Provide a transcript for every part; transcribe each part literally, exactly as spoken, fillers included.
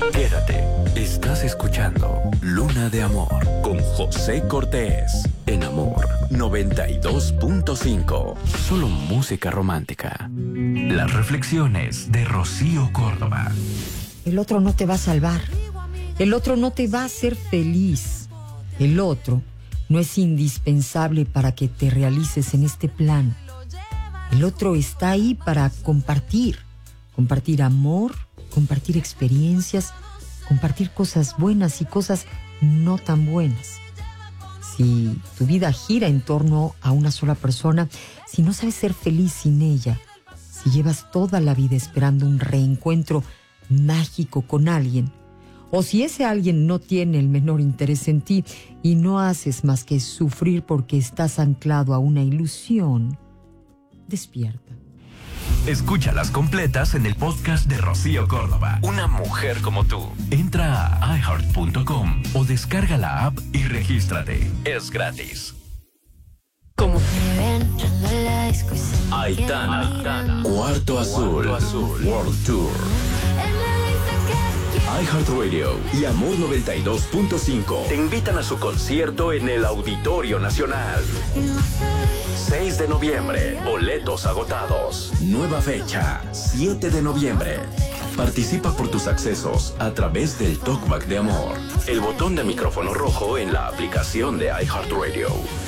Quédate, estás escuchando Luna de Amor con José Cortés en Amor noventa y dos punto cinco. Solo música romántica. Las reflexiones de Rocío Córdoba. El otro no te va a salvar. El otro no te va a hacer feliz. El otro no es indispensable para que te realices en este plano. El otro está ahí para compartir. Compartir amor, compartir experiencias, compartir cosas buenas y cosas no tan buenas. Si tu vida gira en torno a una sola persona, si no sabes ser feliz sin ella, si llevas toda la vida esperando un reencuentro mágico con alguien, o si ese alguien no tiene el menor interés en ti y no haces más que sufrir porque estás anclado a una ilusión, despierta. Escúchalas completas en el podcast de Rocío Córdoba. Una mujer como tú. Entra a i heart punto com o descarga la app y regístrate. Es gratis. Como Aitana, Aitana. Cuarto Azul, Cuarto Azul World Tour. iHeartRadio y Amor noventa y dos punto cinco te invitan a su concierto en el Auditorio Nacional. seis de noviembre, boletos agotados. Nueva fecha, siete de noviembre. Participa por tus accesos a través del Talkback de Amor. El botón de micrófono rojo en la aplicación de iHeartRadio.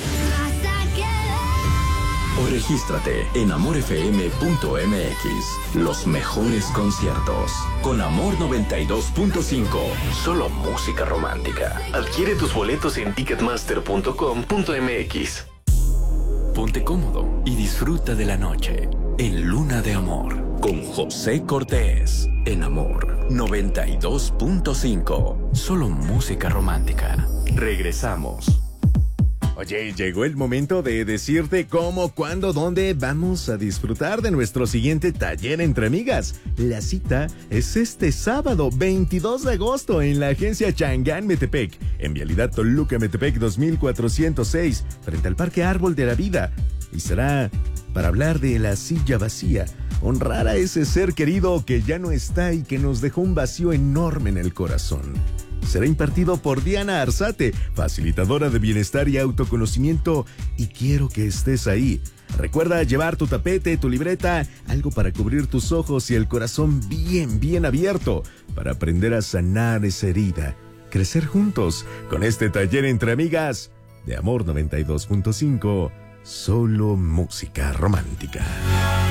O regístrate en amor f m punto m x. Los mejores conciertos. Con Amor noventa y dos punto cinco. Solo música romántica. Adquiere tus boletos en ticketmaster punto com punto m x. Ponte cómodo y disfruta de la noche en Luna de Amor con José Cortés en Amor noventa y dos punto cinco. Solo música romántica. Regresamos. Oye, llegó el momento de decirte cómo, cuándo, dónde vamos a disfrutar de nuestro siguiente taller entre amigas. La cita es este sábado veintidós de agosto en la agencia Changán Metepec, en Vialidad Toluca Metepec dos mil cuatrocientos seis, frente al Parque Árbol de la Vida. Y será para hablar de la silla vacía, honrar a ese ser querido que ya no está y que nos dejó un vacío enorme en el corazón. Será impartido por Diana Arzate, facilitadora de bienestar y autoconocimiento, y quiero que estés ahí. Recuerda llevar tu tapete, tu libreta, algo para cubrir tus ojos y el corazón bien, bien abierto, para aprender a sanar esa herida, crecer juntos con este taller entre amigas de Amor noventa y dos punto cinco, solo música romántica.